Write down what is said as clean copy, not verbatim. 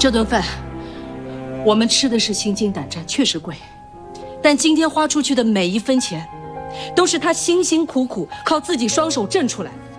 这顿饭我们吃的是心惊胆战，确实贵，但今天花出去的每一分钱，都是他辛辛苦苦靠自己双手挣出来的。